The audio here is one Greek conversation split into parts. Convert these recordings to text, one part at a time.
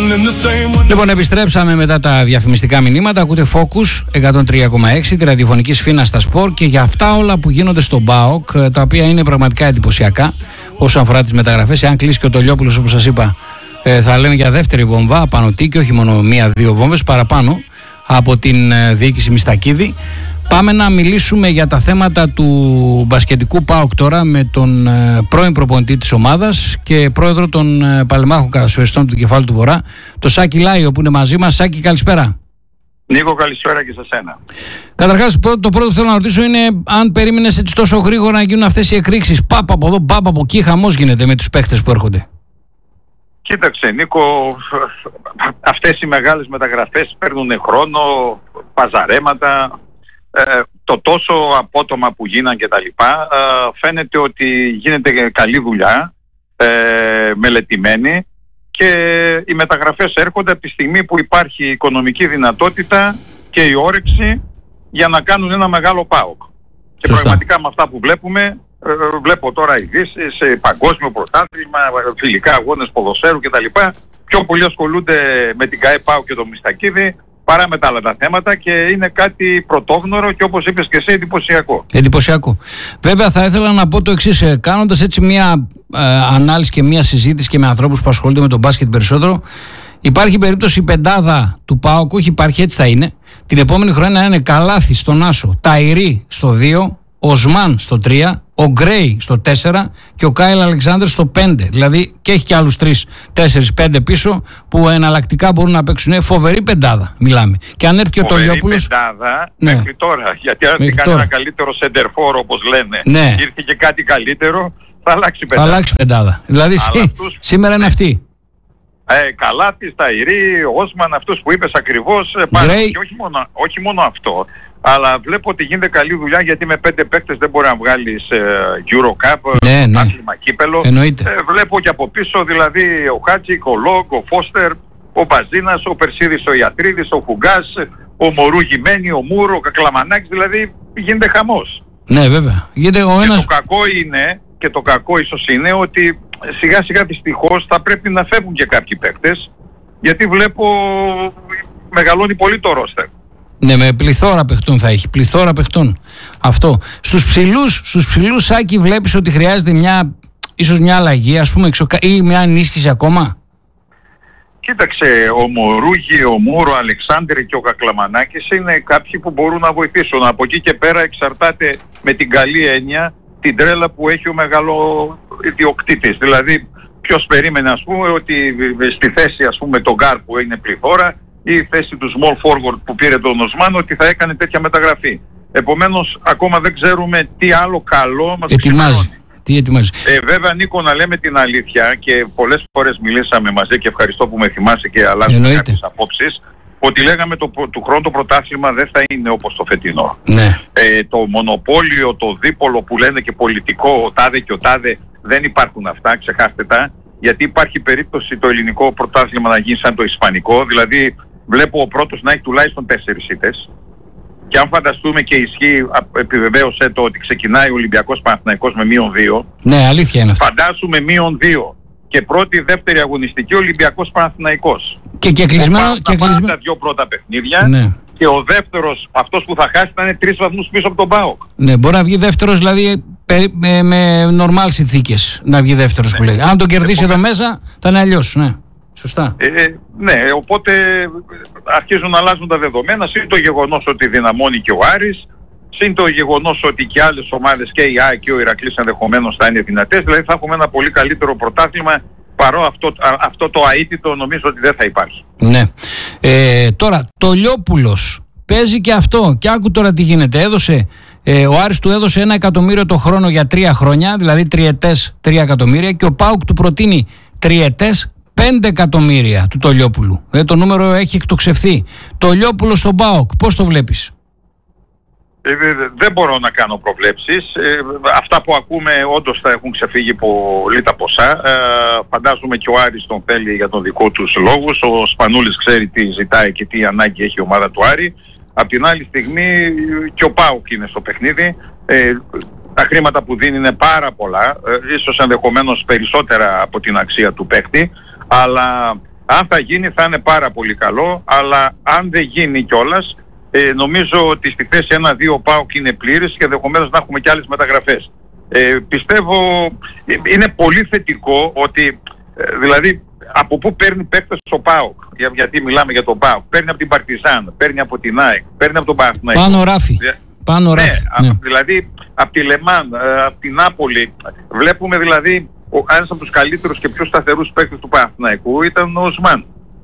Λοιπόν, επιστρέψαμε μετά τα διαφημιστικά μηνύματα. Ακούτε Focus 103,6, τη ραδιοφωνική σφήνα στα σπορ, και για αυτά όλα που γίνονται στον ΠΑΟΚ, τα οποία είναι πραγματικά εντυπωσιακά όσον αφορά τις μεταγραφές. Εάν κλείσει και ο Τολιόπουλος, όπως σας είπα, θα λένε για δεύτερη βόμβα απάνω τι, και όχι μόνο μία-δύο βόμβες παραπάνω από την διοίκηση Μιστακίδη. Πάμε να μιλήσουμε για τα θέματα του μπασκετικού ΠΑΟΚ τώρα με τον πρώην προπονητή της ομάδας και πρόεδρο των παλαιμάχων κατασφαιριστών του Κεφάλου του Βορρά, το Σάκη Λάιο, που είναι μαζί μας. Σάκη, καλησπέρα. Νίκο, καλησπέρα και σε σένα. Καταρχάς, το πρώτο που θέλω να ρωτήσω είναι αν περίμενες έτσι τόσο γρήγορα να γίνουν αυτές οι εκρήξεις. Πάπα από εδώ, πάπα από εκεί, χαμός γίνεται με τους παίχτες που έρχονται. Κοίταξε, Νίκο, αυτές οι μεγάλες μεταγραφές παίρνουν χρόνο, παζαρέματα. Το τόσο απότομα που γίναν και τα λοιπά, φαίνεται ότι γίνεται καλή δουλειά, μελετημένη, και οι μεταγραφές έρχονται από τη στιγμή που υπάρχει οικονομική δυνατότητα και η όρεξη για να κάνουν ένα μεγάλο ΠΑΟΚ. Και πραγματικά με αυτά που βλέπουμε, βλέπω τώρα ειδήσεις, παγκόσμιο πρωτάθλημα, φιλικά αγώνες ποδοσφαίρου κτλ. Πιο πολλοί ασχολούνται με την ΚΑΕ ΠΑΟΚ και το Μιστακίδη παρά με τα άλλα τα θέματα, και είναι κάτι πρωτόγνωρο και, όπως είπες και εσύ, εντυπωσιακό. Εντυπωσιακό. Βέβαια, θα ήθελα να πω το εξής, κάνοντας έτσι μια ανάλυση και μια συζήτηση και με ανθρώπους που ασχολούνται με τον μπάσκετ περισσότερο, υπάρχει περίπτωση η πεντάδα του ΠΑΟΚ, όχι υπάρχει, έτσι θα είναι, την επόμενη χρονιά να είναι Καλάθη στον άσο, Ταϊρή στο 2, Οσμάν στο 3, ο Γκρέι στο 4 και ο Κάιλ Αλεξάνδρ στο 5. Δηλαδή, και έχει και άλλους 3, 4, 5 πίσω που εναλλακτικά μπορούν να παίξουν. Φοβερή πεντάδα μιλάμε. Και αν έρθει και ο Τολιόπουλος. Φοβερή πεντάδα, ναι, μέχρι τώρα. Γιατί αν κάνει ένα καλύτερο σεντερφόρ, όπως λένε, ναι, ήρθε και κάτι καλύτερο, θα αλλάξει πεντάδα. Θα αλλάξει πεντάδα. Δηλαδή σήμερα είναι αυτή. Καλάθης, Ταϊρή, Όσμαν, αυτούς που είπες ακριβώς. Και όχι μόνο αυτό, αλλά βλέπω ότι γίνεται καλή δουλειά, γιατί με 5 παίκτες δεν μπορεί να βγάλεις Eurocup, άθλημα, κύπελο. Βλέπω και από πίσω, δηλαδή, ο Χάτζικ, ο Λόγκ, ο Φώστερ, ο Μπαζίνας, ο Περσίδης, ο Ιατρίδης, ο Φουγκάς, ο Μωρού Γημένη, ο Μούρο, ο Κακλαμανάκης, δηλαδή γίνεται χαμός. Ναι, βέβαια. Και το κακό ίσως είναι ότι σιγά σιγά δυστυχώς θα πρέπει να φεύγουν και κάποιοι παίκτες, γιατί βλέπω μεγαλώνει πολύ το ρόστερ. Ναι, με πληθώρα παιχτών θα έχει, πληθώρα παιχτών. Αυτό. Στους ψηλούς, Σάκη, βλέπεις ότι χρειάζεται ίσως μια αλλαγή, ας πούμε, ή μια ενίσχυση ακόμα? Κοίταξε, ο Μωρούγι, ο Μούρο, ο Αλεξάνδρη και ο Κακλαμανάκης είναι κάποιοι που μπορούν να βοηθήσουν. Από εκεί και πέρα εξαρτάται, με την καλή έννοια, την τρέλα που έχει ο μεγάλο ιδιοκτήτης. Δηλαδή, ποιος περίμενε, ας πούμε, ότι στη θέση, ας πούμε, τον Γκάρ που είναι πληθώρα, ή η θέση του small forward που πήρε τον Οσμάν, ότι θα έκανε τέτοια μεταγραφή. Επομένως, ακόμα δεν ξέρουμε τι άλλο καλό μας ετοιμάζει. Τι ετοιμάζει. Βέβαια, Νίκο, να λέμε την αλήθεια, και πολλές φορές μιλήσαμε μαζί και ευχαριστώ που με θυμάσαι και αλλάζουμε κάποιες απόψεις, ότι λέγαμε του χρόνου το πρωτάθλημα δεν θα είναι όπως το φετινό. Ναι. Το μονοπόλιο, το δίπολο που λένε και πολιτικό, ο τάδε και ο τάδε, δεν υπάρχουν αυτά, ξεχάστε τα, γιατί υπάρχει περίπτωση το ελληνικό πρωτάθλημα να γίνει σαν το ισπανικό, δηλαδή βλέπω ο πρώτος να έχει τουλάχιστον 4 ήττες, και αν φανταστούμε, και ισχύει, επιβεβαίωσε το, ότι ξεκινάει ο Ολυμπιακός Παναθηναϊκός με -2. Ναι, αλήθεια είναι αυτό. Φαντάσουμε -2 και πρώτη, δεύτερη αγωνιστική Ολυμπιακός Παναθηναϊκός. Και κλεισμένο. Τα δύο πρώτα παιχνίδια. Ναι. Και ο δεύτερος, αυτός που θα χάσει, θα είναι 3 βαθμούς πίσω από τον ΠΑΟΚ. Ναι, μπορεί να βγει δεύτερος, δηλαδή με νορμάλ συνθήκες να βγει δεύτερος, που λέει. Αν τον κερδίσει εδώ μέσα, θα είναι αλλιώς. Ναι. Σωστά. Ναι, οπότε αρχίζουν να αλλάζουν τα δεδομένα. Συν το γεγονός ότι δυναμώνει και ο Άρης, συν το γεγονός ότι και άλλες ομάδες, και η ΑΕΚ και ο Ηρακλής ενδεχομένως θα είναι δυνατές. Δηλαδή θα έχουμε ένα πολύ καλύτερο πρωτάθλημα, παρό αυτό το αίτητο νομίζω ότι δεν θα υπάρχει. Ναι. Τώρα, Τολιόπουλος παίζει και αυτό. Και άκου τώρα τι γίνεται. Ο Άρης του έδωσε 1 εκατομμύριο το χρόνο για 3 χρόνια, δηλαδή τριετές 3 εκατομμύρια, και ο ΠΑΟΚ του προτείνει τριετές 5 εκατομμύρια του Τολιόπουλου. Το νούμερο έχει εκτοξευθεί. Τολιόπουλο στον ΠΑΟΚ, πώς το βλέπεις? Δεν μπορώ να κάνω προβλέψεις. Αυτά που ακούμε όντως θα έχουν ξεφύγει πολύ τα ποσά. Φαντάζομαι και ο Άρης τον θέλει για τον δικό τους λόγους. Ο Σπανούλης ξέρει τι ζητάει και τι ανάγκη έχει η ομάδα του Άρη. Απ' την άλλη στιγμή και ο ΠΑΟΚ είναι στο παιχνίδι. Τα χρήματα που δίνει είναι πάρα πολλά, ίσως ενδεχομένως περισσότερα από την αξία του παίκτη, αλλά Αν θα γίνει θα είναι πάρα πολύ καλό, αλλά αν δεν γίνει κιόλας, νομίζω ότι στη θέση 1-2 ο ΠΑΟΚ είναι πλήρης και ενδεχομένως να έχουμε κι άλλες μεταγραφές. Πιστεύω είναι πολύ θετικό ότι δηλαδή από πού παίρνει παίκτες ο ΠΑΟΚ, γιατί μιλάμε για τον ΠΑΟΚ. Παίρνει από την Παρτιζάν, παίρνει από την ΑΕΚ, παίρνει από τον Παναθηναϊκό. Πάνω ράφι. Ναι. Δηλαδή από τη Λεμάν, από την Νάπολη. Βλέπουμε δηλαδή ένας από τους καλύτερους και πιο σταθερούς παίκτες του Παναθηναϊκού ήταν ο Οσμάν.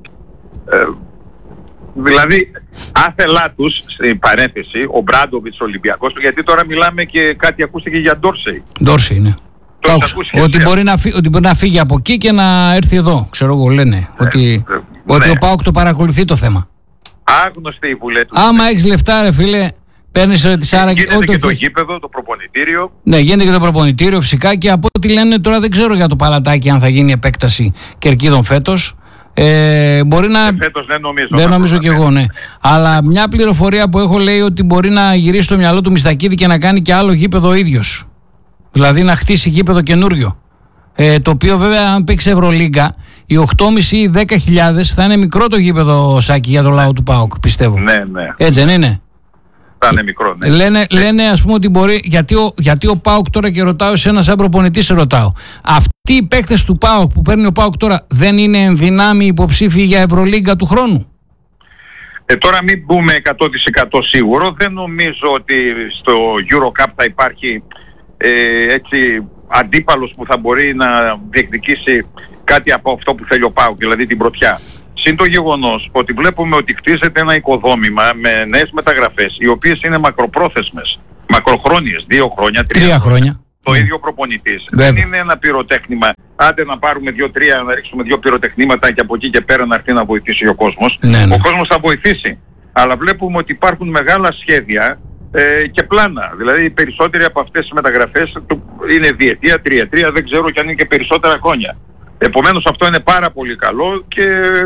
Δηλαδή άθελά τους, στην παρένθεση, ο Μπράντοβιτς Ολυμπιακός, γιατί τώρα μιλάμε και κάτι ακούστηκε για Ντόρσεϊ. Ντόρσεϊ, ναι. Ότι μπορεί να φύγει από εκεί και να έρθει εδώ, ξέρω εγώ, λένε. Ότι ο ΠΑΟΚ το παρακολουθεί το θέμα. Άγνωστη η βουλή του. Άμα έχεις λεφτά, ρε φίλε, παίρνεις τη Σάρα και γίνεται και το γήπεδο, το προπονητήριο. Ναι, γίνεται και το προπονητήριο φυσικά, και από ό,τι λένε τώρα δεν ξέρω για το Παλατάκι αν θα γίνει επέκταση κερκίδων φέτος. Μπορεί να. Φέτος δεν νομίζω κι εγώ, ναι. Αλλά μια πληροφορία που έχω λέει ότι μπορεί να γυρίσει το μυαλό του Μιστακίδη και να κάνει και άλλο γήπεδο ο ίδιος. Δηλαδή να χτίσει γήπεδο καινούριο. Το οποίο βέβαια, αν παίξει Ευρωλίγκα, οι 8.500 ή 10.000 θα είναι μικρό το γήπεδο, Σάκη, για το λαό του ΠΑΟΚ, πιστεύω. Ναι. Έτσι δεν είναι? Θα είναι μικρό, ναι. Λένε ας πούμε ότι μπορεί. Γιατί ο ΠΑΟΚ τώρα, και ρωτάω εσένα σαν προπονητή, σε ρωτάω. Αυτοί οι παίκτες του ΠΑΟΚ που παίρνει ο ΠΑΟΚ τώρα δεν είναι εν δυνάμει υποψήφιοι για Ευρωλίγκα του χρόνου? Τώρα μην μπούμε 100% σίγουρο. Δεν νομίζω ότι στο EuroCup θα υπάρχει έτσι αντίπαλος που θα μπορεί να διεκδικήσει κάτι από αυτό που θέλει ο ΠΑΟΚ, δηλαδή την πρωτιά. Συν το γεγονός ότι βλέπουμε ότι χτίζεται ένα οικοδόμημα με νέες μεταγραφές, οι οποίες είναι μακροπρόθεσμες, μακροχρόνιες, 2 χρόνια, 3 χρόνια. Το ίδιο προπονητής. Δεν είναι ένα πυροτέχνημα. Άντε να πάρουμε 2-3, να ρίξουμε 2 πυροτεχνήματα και από εκεί και πέρα να έρθει να βοηθήσει ο κόσμος. Ναι. Ο κόσμος θα βοηθήσει. Αλλά βλέπουμε ότι υπάρχουν μεγάλα σχέδια και πλάνα. Δηλαδή οι περισσότεροι από αυτές τις μεταγραφές είναι διετία, τριετία, δεν ξέρω κι αν είναι και περισσότερα χρόνια. Επομένως αυτό είναι πάρα πολύ καλό και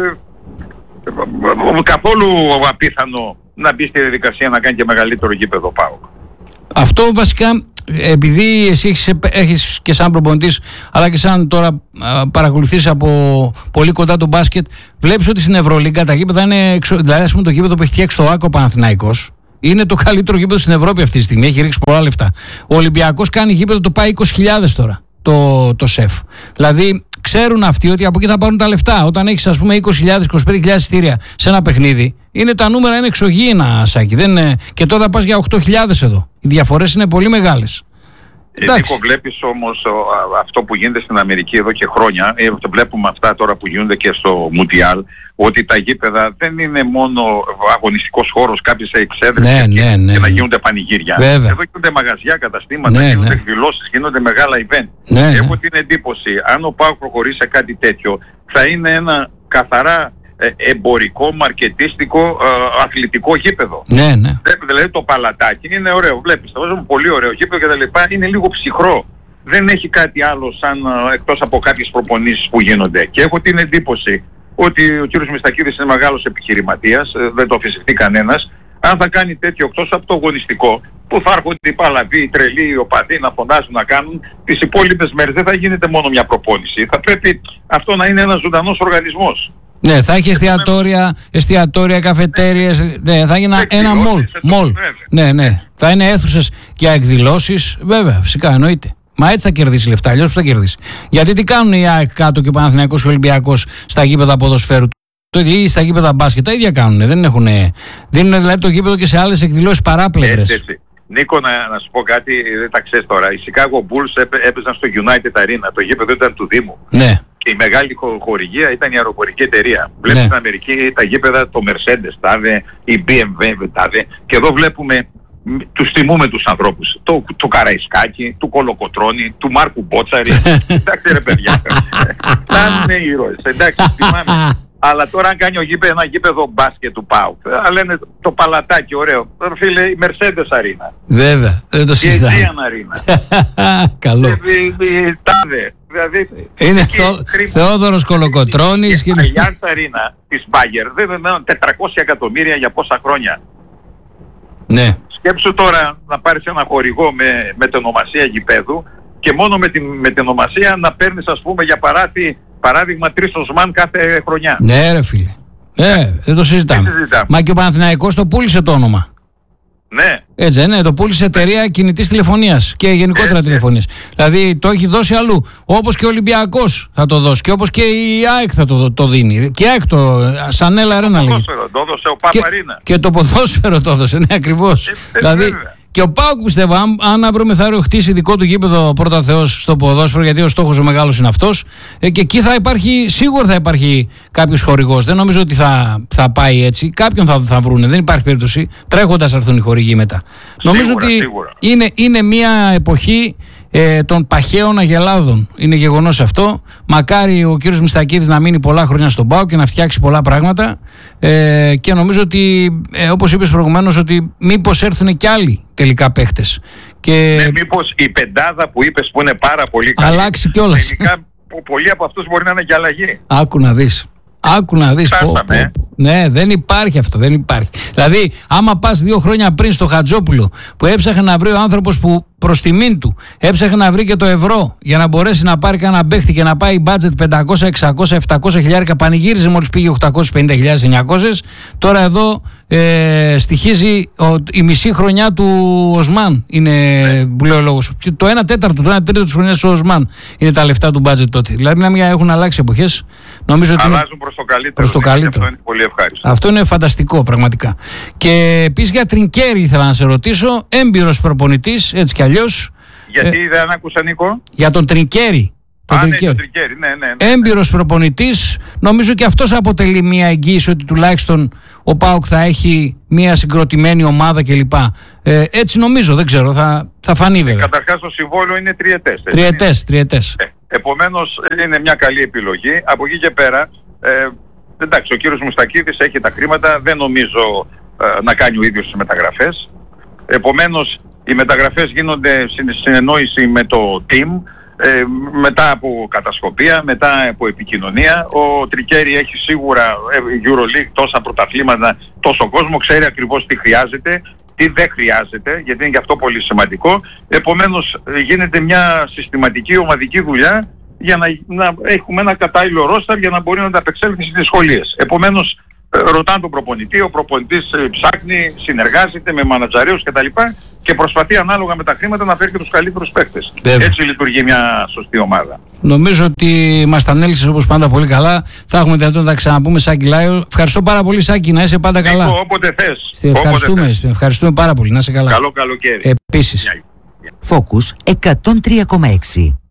καθόλου απίθανο να μπει στη διαδικασία να κάνει και μεγαλύτερο γήπεδο ΠΑΟΚ. Αυτό βασικά, επειδή εσύ έχεις και σαν προπονητής αλλά και σαν τώρα παρακολουθείς από πολύ κοντά το μπάσκετ, βλέπεις ότι στην Ευρωλίγκα τα γήπεδα είναι, δηλαδή ας πούμε το γήπεδο που έχει φτιάξει το ΆΚΟ Παναθηναϊκός είναι το καλύτερο γήπεδο στην Ευρώπη αυτή τη στιγμή, έχει ρίξει πολλά λεφτά. Ο Ολυμπιακός κάνει γήπεδο, το πάει 20.000 τώρα το ΣΕΦ. Δηλαδή ξέρουν αυτοί ότι από εκεί θα πάρουν τα λεφτά. Όταν έχεις ας πούμε 20.000-25.000 εισιτήρια σε ένα παιχνίδι, τα νούμερα είναι εξωγήινα, Σάκη. Και τώρα πας για 8.000 εδώ. Οι διαφορές είναι πολύ μεγάλες. Νίκο, βλέπεις όμως αυτό που γίνεται στην Αμερική εδώ και χρόνια, βλέπουμε αυτά τώρα που γίνονται και στο Μουντιάλ, ότι τα γήπεδα δεν είναι μόνο αγωνιστικός χώρος, κάποιες εξέδρες και να γίνονται πανηγύρια. Βέβαια. Εδώ γίνονται μαγαζιά, καταστήματα, γίνονται εκδηλώσεις, γίνονται μεγάλα event. Έχω την εντύπωση, αν ο ΠΑΟΚ προχωρήσει σε κάτι τέτοιο, θα είναι ένα καθαρά εμπορικό, μαρκετίστικο, αθλητικό γήπεδο. Ναι. Δηλαδή το Παλατάκι είναι ωραίο, βλέπεις, το βάζουμε πολύ ωραίο γήπεδο και τα λοιπά, είναι λίγο ψυχρό. Δεν έχει κάτι άλλο σαν εκτός από κάποιες προπονήσεις που γίνονται. Και έχω την εντύπωση ότι ο κύριος Μιστακίδης είναι μεγάλος επιχειρηματίας, δεν το αφισβητεί κανένας. Αν θα κάνει τέτοιο εκτός από το αγωνιστικό, που θα έρχονται οι παλαβοί, οι τρελοί, οι οπαδοί να φωνάζουν, να κάνουν, τις υπόλοιπες μέρες δεν θα γίνεται μόνο μια προπόνηση. Θα πρέπει αυτό να είναι ένας ζωντανός οργανισμός. Ναι, θα έχει εστιατόρια, καφετέριες, θα γίνει ένα μολ. Ναι. Θα είναι αίθουσες για εκδηλώσεις, βέβαια, φυσικά, εννοείται. Μα έτσι θα κερδίσει λεφτά, αλλιώς θα κερδίσει. Γιατί τι κάνουν οι ΑΕΚ κάτω και ο Παναθηναϊκός και ο Ολυμπιακός στα γήπεδα ποδοσφαίρου ή στα γήπεδα μπάσκετ, τα ίδια κάνουν. Δίνουν δηλαδή το γήπεδο και σε άλλες εκδηλώσεις παράπλευρες. Νίκο, να σου πω κάτι, δεν τα ξέρεις τώρα. Οι Chicago Bulls έπαιζαν στο United Arena, το γήπεδο ήταν του Δήμου. Ναι. Και η μεγάλη χορηγία ήταν η αεροπορική εταιρεία. Βλέπεις στην Αμερική τα γήπεδα, το Mercedes τάδε, η BMW τάδε, και εδώ βλέπουμε, τους τιμούμε τους ανθρώπους. Του Καραϊσκάκη, του Κολοκοτρώνη, του Μάρκου Μπότσαρη. Εντάξει ρε παιδιά, θα είναι ήρωες, εντάξει, θυμάμαι. Αλλά τώρα αν κάνει ένα γήπεδο μπάσκετ του ΠΑΟΚ, λένε το Παλατάκι, ωραίο. Φίλε, η Mercedes Arena. Βέβαια, δεν το συζητάμε. Η Aegean Arena. Καλό. Τάδε. Δηλαδή, είναι Θεόδωρος Κολοκοτρώνης. Η Allianz Arena της Bayer δεν είναι 400 εκατομμύρια για πόσα χρόνια. Ναι. Σκέψου τώρα να πάρεις ένα χορηγό με την ονομασία γηπέδου και μόνο με την ονομασία να παίρνεις, ας πούμε, για παράθυ παράδειγμα 3 Οσμάν κάθε χρονιά. Ναι ρε φίλε, δεν το συζητάμε. Μα και ο Παναθηναϊκός το πούλησε το όνομα. Ναι. Έτσι, ναι, το πούλησε εταιρεία κινητής τηλεφωνίας και γενικότερα τηλεφωνίας. Δηλαδή το έχει δώσει αλλού. Όπως και ο Ολυμπιακός θα το δώσει και όπως και η ΑΕΚ θα το δίνει. Και η ΑΕΚ σαν Έλα Αρένα λέγεται. Το έδωσε ο Παπαρίνα. Και το ποδόσφαιρο το έδωσε, ναι, ακριβώς. Δηλαδή και ο ΠΑΟΚ πιστεύω, αν αύριο μεθαύριο χτίσει δικό του γήπεδο πρώτα Θεός στο ποδόσφαιρο, γιατί ο στόχος ο μεγάλος είναι αυτός, και εκεί σίγουρα θα υπάρχει κάποιος χορηγός. Δεν νομίζω ότι θα πάει έτσι. Κάποιον θα βρούνε, δεν υπάρχει περίπτωση. Τρέχοντας θα έρθουν οι χορηγοί μετά. Νομίζω ότι είναι μια εποχή των παχαίων αγελάδων. Είναι γεγονός αυτό. Μακάρι ο κύριος Μιστακίδης να μείνει πολλά χρόνια στον ΠΑΟΚ και να φτιάξει πολλά πράγματα. Και νομίζω ότι, όπως είπες προηγουμένως, ότι μήπως έρθουν και άλλοι τελικά παίχτες. Ναι, μήπως η πεντάδα που είπες που είναι πάρα πολύ καλή, αλλάξει κιόλας. Τελικά πολλοί από αυτούς μπορεί να είναι και αλλαγή. Άκου να δεις. Ναι, δεν υπάρχει αυτό, δεν υπάρχει. Δηλαδή, άμα πας 2 χρόνια πριν στο Χατζόπουλο, που έψαχνε να βρει ο άνθρωπος που προς τιμήν του έψαχνε να βρει και το ευρώ για να μπορέσει να πάρει κανένα παίχτη και να πάει budget 500, 600, 700 χιλιάρικα, πανηγύριζε μόλις πήγε 850.000, 900. Τώρα εδώ στοιχίζει η μισή χρονιά του Οσμάν, είναι που λέει ο λόγος. Το 1/4, το 1/3 της χρονιάς του Οσμάν είναι τα λεφτά του budget τότε. Δηλαδή, έχουν αλλάξει εποχές. Νομίζω ότι αλλάζουν προς το καλύτερο. Αυτό είναι πολύ ευχάριστο. Αυτό είναι φανταστικό πραγματικά. Και επίσης για Τρινκέρι ήθελα να σε ρωτήσω, έμπειρος προπονητής, έτσι κι αλλιώς. Γιατί δεν άκουσα, Νίκο? Για τον Τρινκέρι. Τον Τρινκέρι, ναι. Έμπειρος προπονητής, νομίζω και αυτός αποτελεί μια εγγύηση ότι τουλάχιστον ο ΠΑΟΚ θα έχει μια συγκροτημένη ομάδα κλπ. Έτσι νομίζω, δεν ξέρω, θα φανεί βέβαια. Καταρχάς το συμβόλαιο είναι τριετές. Επομένως είναι μια καλή επιλογή. Από εκεί και πέρα, εντάξει, ο κύριος Μουστακίδης έχει τα χρήματα, δεν νομίζω να κάνει ο ίδιος τις μεταγραφές. Επομένως οι μεταγραφές γίνονται στην συνεννόηση με το team, μετά από κατασκοπία, μετά από επικοινωνία. Ο Τρικέρι έχει σίγουρα EuroLeague, τόσα πρωταθλήματα, τόσο κόσμο, ξέρει ακριβώς τι χρειάζεται, τι δεν χρειάζεται, γιατί είναι γι' αυτό πολύ σημαντικό. Επομένως γίνεται μια συστηματική ομαδική δουλειά για να έχουμε ένα κατάλληλο ρόσταρ για να μπορεί να ανταπεξέλθει στις δυσκολίες. Επομένως ρωτάνε τον προπονητή, ο προπονητής ψάχνει, συνεργάζεται με μανατζαρέους κτλ. Και προσπαθεί ανάλογα με τα χρήματα να φέρει και τους καλύτερους παίκτες. Έτσι λειτουργεί μια σωστή ομάδα. Νομίζω ότι μας τα ανέλυσες όπως πάντα πολύ καλά. Θα έχουμε δυνατόν να τα ξαναπούμε, Σάκη Λάιο. Ευχαριστώ πάρα πολύ, Σάκη, να είσαι πάντα καλά. Όποτε θες. Ευχαριστούμε πάρα πολύ, να είσαι καλά. Καλό καλοκαίρι. Επίσης. Focus 103,6.